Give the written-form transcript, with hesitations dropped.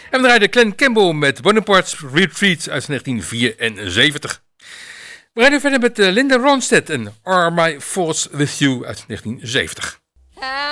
En we draaiden Glen Campbell met Bonaparte's Retreat uit 1974. We rijden verder met Linda Ronstadt en Are My Thoughts With You uit 1970.